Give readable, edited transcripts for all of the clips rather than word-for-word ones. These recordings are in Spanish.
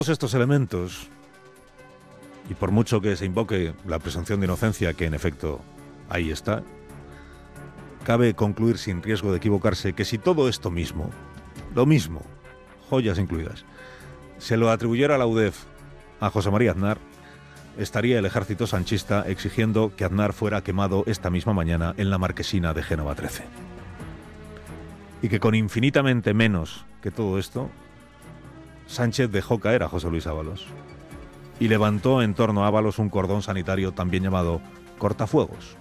Todos estos elementos, y por mucho que se invoque la presunción de inocencia, que en efecto ahí está, cabe concluir sin riesgo de equivocarse que si todo esto mismo, lo mismo, joyas incluidas, se lo atribuyera la UDEF a José María Aznar, estaría el ejército sanchista exigiendo que Aznar fuera quemado esta misma mañana en la marquesina de Génova 13. Y que con infinitamente menos que todo esto, Sánchez dejó caer a José Luis Ábalos y levantó en torno a Ábalos un cordón sanitario también llamado cortafuegos.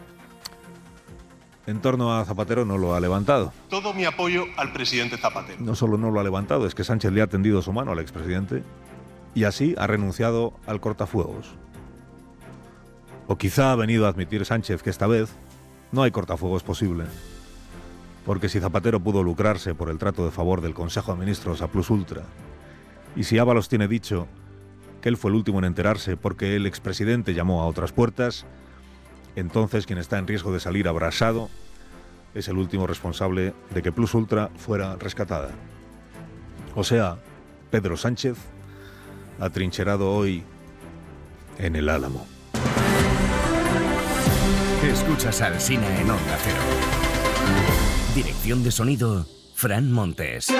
En torno a Zapatero no lo ha levantado. Todo mi apoyo al presidente Zapatero. No solo no lo ha levantado, es que Sánchez le ha tendido su mano al expresidente y así ha renunciado al cortafuegos. O quizá ha venido a admitir Sánchez que esta vez no hay cortafuegos posible, porque si Zapatero pudo lucrarse por el trato de favor del Consejo de Ministros a Plus Ultra, y si Ábalos tiene dicho que él fue el último en enterarse porque el expresidente llamó a otras puertas, entonces quien está en riesgo de salir abrasado es el último responsable de que Plus Ultra fuera rescatada. O sea, Pedro Sánchez, atrincherado hoy en el Álamo. Escuchas al Alsina en Onda Cero. Dirección de sonido, Fran Montes.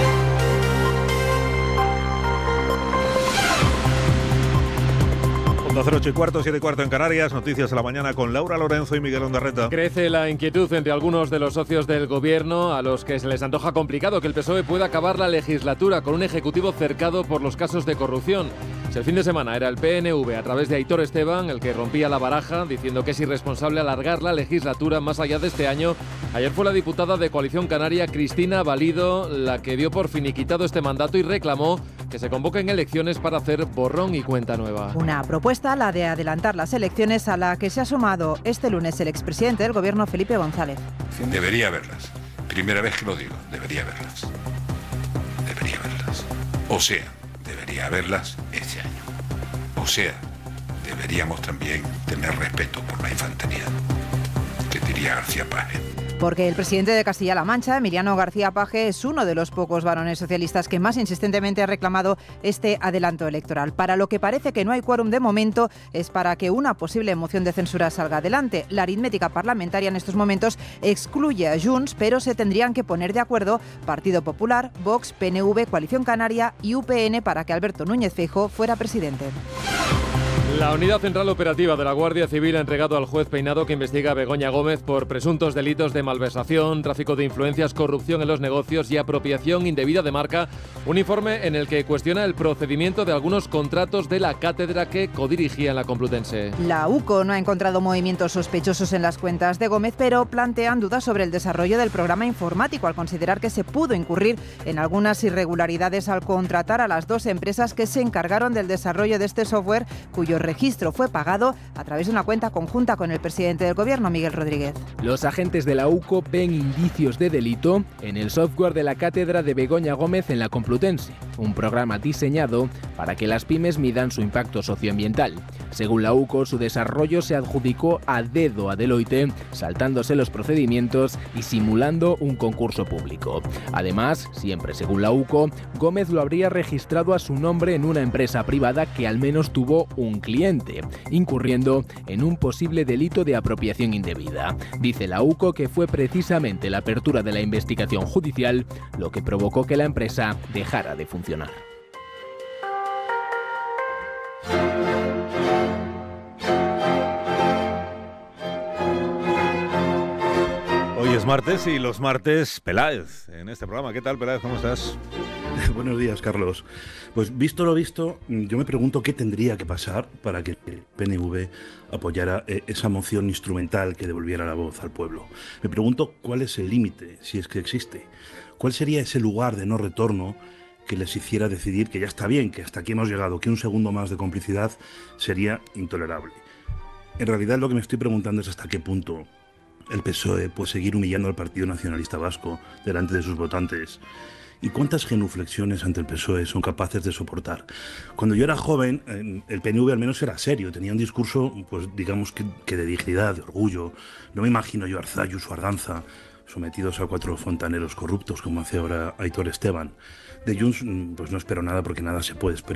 Onda Cero, 8:15, 7:15 en Canarias. Noticias de la mañana con Laura Lorenzo y Miguel Ondarreta. Crece la inquietud entre algunos de los socios del gobierno, a los que se les antoja complicado que el PSOE pueda acabar la legislatura con un ejecutivo cercado por los casos de corrupción. Si el fin de semana era el PNV a través de Aitor Esteban el que rompía la baraja diciendo que es irresponsable alargar la legislatura más allá de este año, ayer fue la diputada de Coalición Canaria Cristina Valido la que dio por finiquitado este mandato y reclamó que se convoquen elecciones para hacer borrón y cuenta nueva. Una propuesta, la de adelantar las elecciones, a la que se ha sumado este lunes el expresidente del gobierno, Felipe González. Debería haberlas. Primera vez que lo digo, debería haberlas. Debería haberlas. O sea, debería haberlas este año. O sea, deberíamos también tener respeto por la infantería, que diría García Paje. Porque el presidente de Castilla-La Mancha, Emiliano García Paje, es uno de los pocos varones socialistas que más insistentemente ha reclamado este adelanto electoral. Para lo que parece que no hay quórum de momento es para que una posible moción de censura salga adelante. La aritmética parlamentaria en estos momentos excluye a Junts, pero se tendrían que poner de acuerdo Partido Popular, Vox, PNV, Coalición Canaria y UPN para que Alberto Núñez Feijóo fuera presidente. La Unidad Central Operativa de la Guardia Civil ha entregado al juez Peinado, que investiga a Begoña Gómez por presuntos delitos de malversación, tráfico de influencias, corrupción en los negocios y apropiación indebida de marca, un informe en el que cuestiona el procedimiento de algunos contratos de la cátedra que codirigía en la Complutense. La UCO no ha encontrado movimientos sospechosos en las cuentas de Gómez, pero plantean dudas sobre el desarrollo del programa informático, al considerar que se pudo incurrir en algunas irregularidades al contratar a las dos empresas que se encargaron del desarrollo de este software, cuyo registro fue pagado a través de una cuenta conjunta con el presidente del gobierno, Miguel Rodríguez. Los agentes de la UCO ven indicios de delito en el software de la cátedra de Begoña Gómez en la Complutense, un programa diseñado para que las pymes midan su impacto socioambiental. Según la UCO, su desarrollo se adjudicó a dedo a Deloitte, saltándose los procedimientos y simulando un concurso público. Además, siempre según la UCO, Gómez lo habría registrado a su nombre en una empresa privada que al menos tuvo un cliente, incurriendo en un posible delito de apropiación indebida. Dice la UCO que fue precisamente la apertura de la investigación judicial lo que provocó que la empresa dejara de funcionar. Hoy es martes y los martes Peláez en este programa. ¿Qué tal, Peláez? ¿Cómo estás? Buenos días, Carlos. Pues visto lo visto, yo me pregunto qué tendría que pasar para que el PNV apoyara esa moción instrumental que devolviera la voz al pueblo. Me pregunto cuál es el límite, si es que existe. ¿Cuál sería ese lugar de no retorno que les hiciera decidir que ya está bien, que hasta aquí hemos llegado, que un segundo más de complicidad sería intolerable? En realidad lo que me estoy preguntando es hasta qué punto el PSOE puede seguir humillando al Partido Nacionalista Vasco delante de sus votantes. ¿Y cuántas genuflexiones ante el PSOE son capaces de soportar? Cuando yo era joven, el PNV al menos era serio, tenía un discurso, pues digamos que de dignidad, de orgullo. No me imagino yo a Arzallus o Ardanza sometidos a 4 fontaneros corruptos, como hace ahora Aitor Esteban. De Junts, pues no espero nada porque nada se puede esperar.